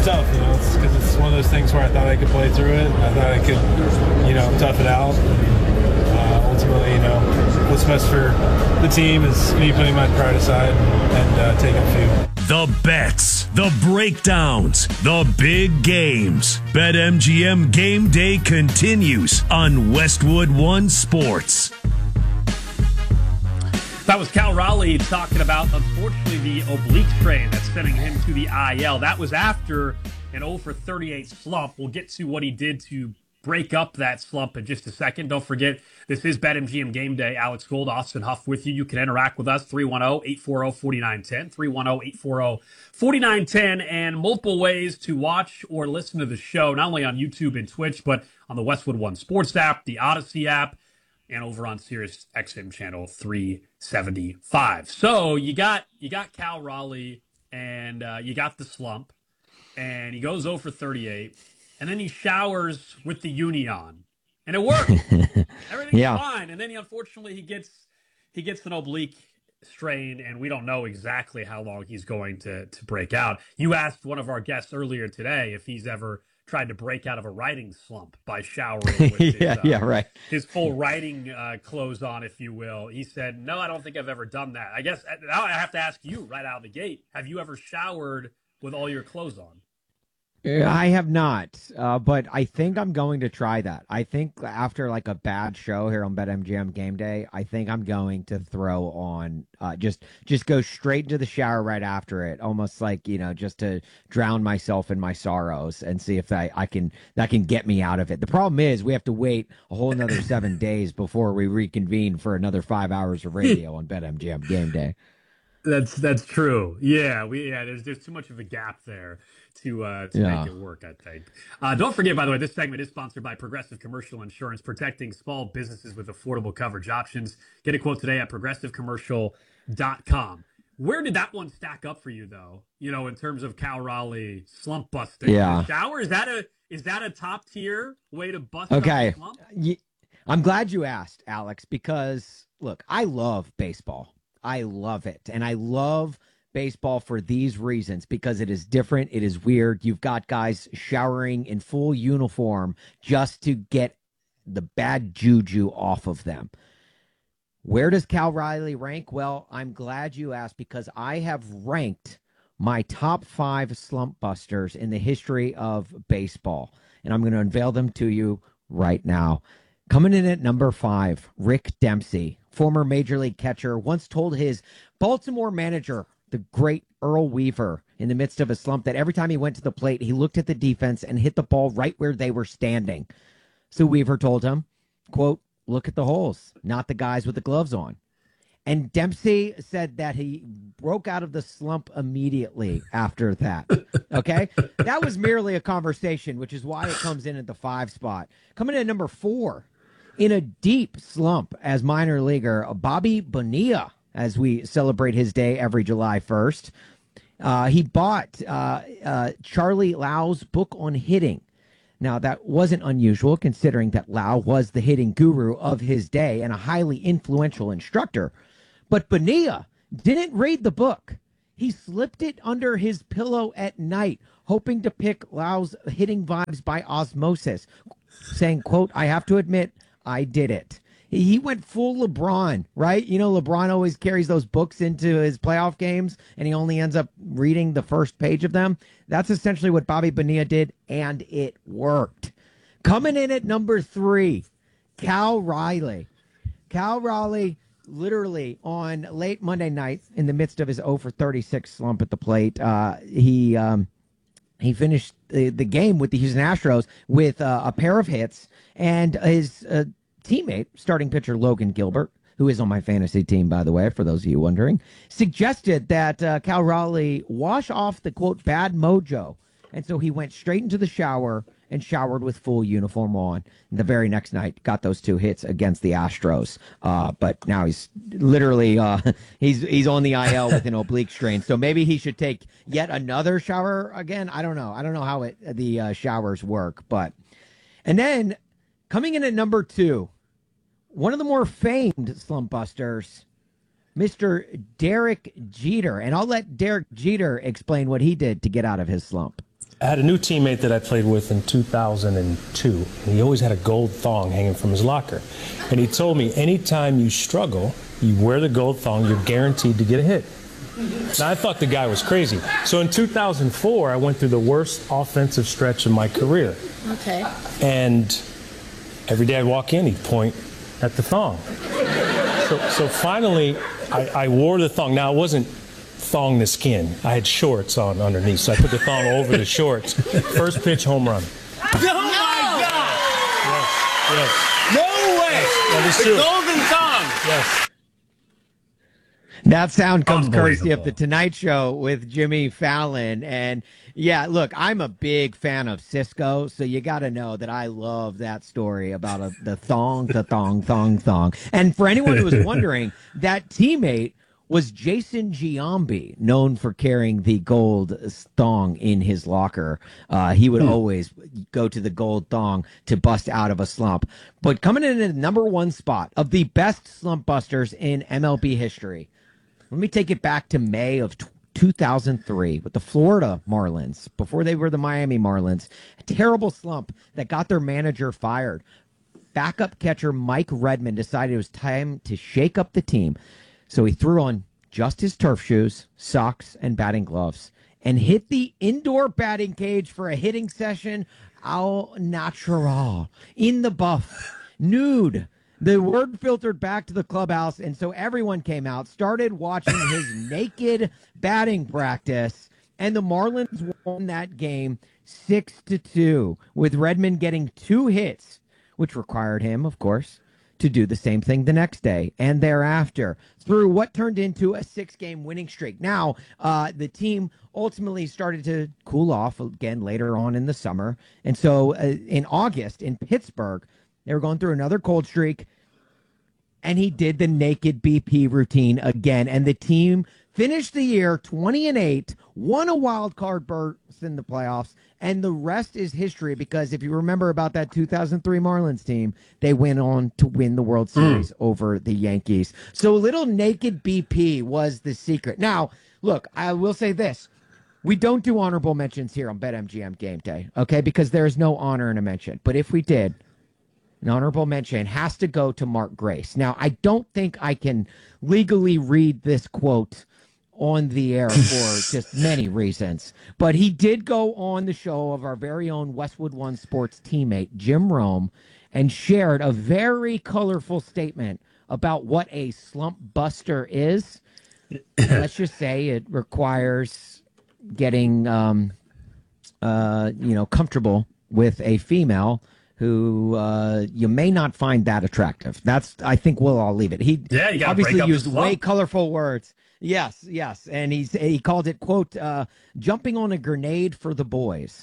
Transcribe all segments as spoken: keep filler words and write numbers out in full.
tough, you know, because it's, it's one of those things where I thought I could play through it. I thought I could, you know, tough it out. Uh, ultimately, you know, what's best for the team is me putting my pride aside and uh, taking a few. The bets, the breakdowns, the big games. BetMGM Game Day continues on Westwood One Sports. That was Cal Raleigh talking about, unfortunately, the oblique strain that's sending him to the I L. That was after an oh for thirty-eight slump. We'll get to what he did to break up that slump in just a second. Don't forget, this is BetMGM Game Day. Alex Gold, Austin Huff with you. You can interact with us, three one zero, eight four zero, four nine one zero, three one zero, eight four zero, four nine one zero, and multiple ways to watch or listen to the show, not only on YouTube and Twitch, but on the Westwood One Sports app, the Odyssey app, and over on Sirius X M channel three seventy-five. So you got you got Cal Raleigh, and uh, you got the slump, and he goes oh for thirty-eight, and then he showers with the uni on, and it worked. Everything's yeah. fine, and then he unfortunately he gets he gets an oblique strain, and we don't know exactly how long he's going to to break out. You asked one of our guests earlier today if he's ever tried to break out of a writing slump by showering with his, yeah, uh, yeah, right. his full writing uh, clothes on, if you will. He said, no, I don't think I've ever done that. I guess now I have to ask you right out of the gate, have you ever showered with all your clothes on? I have not, uh, but I think I'm going to try that. I think after like a bad show here on BetMGM Game Day, I think I'm going to throw on uh, just just go straight into the shower right after it, almost like, you know, just to drown myself in my sorrows and see if I, I can that can get me out of it. The problem is we have to wait a whole another seven days before we reconvene for another five hours of radio on BetMGM Game Day. That's that's true. Yeah, we yeah. There's there's too much of a gap there to uh, to yeah. make it work, I think. Uh, don't forget, by the way, this segment is sponsored by Progressive Commercial Insurance, protecting small businesses with affordable coverage options. Get a quote today at progressive commercial dot com. Where did that one stack up for you, though? You know, in terms of Cal Raleigh slump busting. Yeah. Shower, is that a is that a top tier way to bust okay. up a slump? I'm glad you asked, Alex, because look, I love baseball. I love it. And I love baseball for these reasons, because it is different. It is weird. You've got guys showering in full uniform just to get the bad juju off of them. Where does Cal Raleigh rank? Well, I'm glad you asked, because I have ranked my top five slump busters in the history of baseball. And I'm going to unveil them to you right now. Coming in at number five, Rick Dempsey, former Major League catcher, once told his Baltimore manager, the great Earl Weaver, in the midst of a slump, that every time he went to the plate, he looked at the defense and hit the ball right where they were standing. So Weaver told him, quote, look at the holes, not the guys with the gloves on. And Dempsey said that he broke out of the slump immediately after that. Okay? That was merely a conversation, which is why it comes in at the five spot. Coming in at number four, in a deep slump as minor leaguer, Bobby Bonilla, as we celebrate his day every July first. Uh, he bought uh, uh, Charlie Lau's book on hitting. Now, that wasn't unusual, considering that Lau was the hitting guru of his day and a highly influential instructor. But Bonilla didn't read the book. He slipped it under his pillow at night, hoping to pick Lau's hitting vibes by osmosis, saying, quote, I have to admit, I did it. He went full LeBron, right? You know, LeBron always carries those books into his playoff games, and he only ends up reading the first page of them. That's essentially what Bobby Bonilla did, and it worked. Coming in at number three, Cal Raleigh. Cal Raleigh, literally on late Monday night, in the midst of his oh for thirty-six slump at the plate, uh, he um, he finished the, the game with the Houston Astros with uh, a pair of hits, and his uh, teammate, starting pitcher Logan Gilbert, who is on my fantasy team, by the way, for those of you wondering, suggested that uh, Cal Raleigh wash off the, quote, bad mojo. And so he went straight into the shower and showered with full uniform on. And the very next night, got those two hits against the Astros. Uh, but now he's literally uh, he's he's on the I L with an oblique strain. So maybe he should take yet another shower again. I don't know. I don't know how it the uh, showers work. But and then coming in at number two, one of the more famed slump busters, Mister Derek Jeter. And I'll let Derek Jeter explain what he did to get out of his slump. I had a new teammate that I played with in two thousand two, and he always had a gold thong hanging from his locker. And he told me, anytime you struggle, you wear the gold thong, you're guaranteed to get a hit. Now, I thought the guy was crazy. So in two thousand four, I went through the worst offensive stretch of my career. Okay. And every day I'd walk in, he'd point at the thong. So, so finally, I, I wore the thong. Now, it wasn't thong the skin. I had shorts on underneath, so I put the thong over the shorts. First pitch, home run. Oh, my God! Yes, yes. No way! That is the true. golden thong! Yes. That sound comes courtesy of The Tonight Show with Jimmy Fallon. And yeah, look, I'm a big fan of Cisco, so you got to know that I love that story about a, the thong, the thong, thong, thong. And for anyone who was wondering, that teammate was Jason Giambi, known for carrying the gold thong in his locker. Uh, he would hmm. always go to the gold thong to bust out of a slump. But coming in at the number one spot of the best slump busters in M L B history, let me take it back to May of two thousand three with the Florida Marlins, before they were the Miami Marlins. A terrible slump that got their manager fired. Backup catcher Mike Redmond decided it was time to shake up the team. So he threw on just his turf shoes, socks, and batting gloves and hit the indoor batting cage for a hitting session au natural, in the buff, nude. The word filtered back to the clubhouse, and so everyone came out, started watching his naked batting practice, and the Marlins won that game six to two, with Redmond getting two hits, which required him, of course, to do the same thing the next day and thereafter through what turned into a six-game winning streak. Now, uh, the team ultimately started to cool off again later on in the summer, and so uh, in August in Pittsburgh, they were going through another cold streak, and he did the naked B P routine again. And the team finished the year twenty and eight, won a wild card berth in the playoffs, and the rest is history, because if you remember about that two thousand three Marlins team, they went on to win the World Series mm. over the Yankees. So little naked B P was the secret. Now, look, I will say this. We don't do honorable mentions here on BetMGM Game Day, okay, because there is no honor in a mention. But if we did, an honorable mention has to go to Mark Grace. Now, I don't think I can legally read this quote on the air for just many reasons, but he did go on the show of our very own Westwood One Sports teammate, Jim Rome, and shared a very colorful statement about what a slump buster is. Let's just say it requires getting, um, uh, you know, comfortable with a female who uh, you may not find that attractive. That's, I think we'll all leave it. He yeah, you obviously used way colorful words. Yes, yes. And he's, he called it, quote, uh, jumping on a grenade for the boys.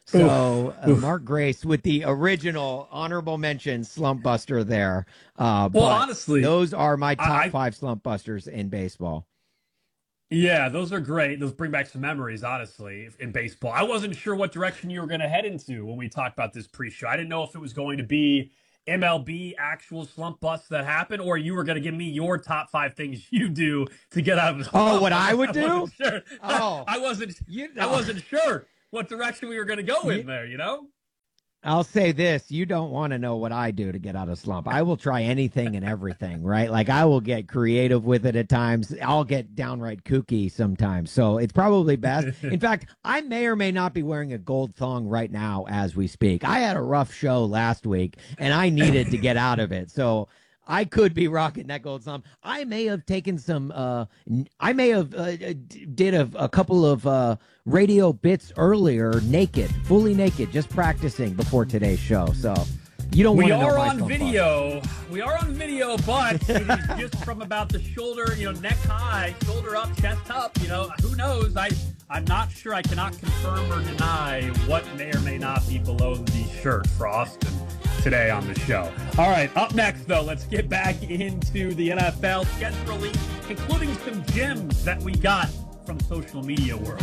So uh, Mark Grace with the original honorable mention slump buster there. Uh, well, but honestly, those are my top I, five slump busters in baseball. Yeah, those are great. Those bring back some memories, honestly, in baseball. I wasn't sure what direction you were going to head into when we talked about this pre-show. I didn't know if it was going to be M L B actual slump busts that happen, or you were going to give me your top five things you do to get out of the slump. Oh, what I would I do? Wasn't sure. Oh, I wasn't. You know. I wasn't sure what direction we were going to go in there. You know. I'll say this. You don't want to know what I do to get out of slump. I will try anything and everything, right? Like, I will get creative with it at times. I'll get downright kooky sometimes. So it's probably best. In fact, I may or may not be wearing a gold thong right now as we speak. I had a rough show last week, and I needed to get out of it. So I could be rocking that gold thumb. I may have taken some, uh, I may have uh, did a, a couple of uh, radio bits earlier, naked, fully naked, just practicing before today's show. So you don't want to know. We are on video. We are on video, but it is just from about the shoulder, you know, neck high, shoulder up, chest up. You know, who knows? I, I'm not sure. I cannot confirm or deny what may or may not be below the shirt for Austin today on the show. All right, up next, though, let's get back into the N F L schedule release, including some gems that we got from social media world.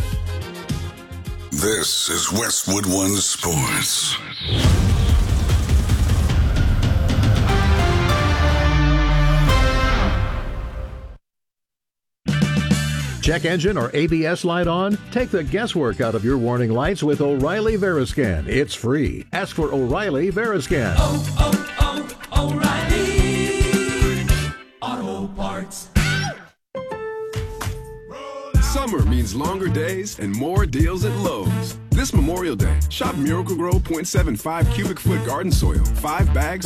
This is Westwood One Sports. Check engine or A B S light on? Take the guesswork out of your warning lights with O'Reilly Veriscan. It's free. Ask for O'Reilly Veriscan. Oh, oh, oh, O'Reilly Auto Parts. Summer means longer days and more deals at Lowe's. This Memorial Day, shop Miracle-Gro point seven five cubic foot garden soil, five bags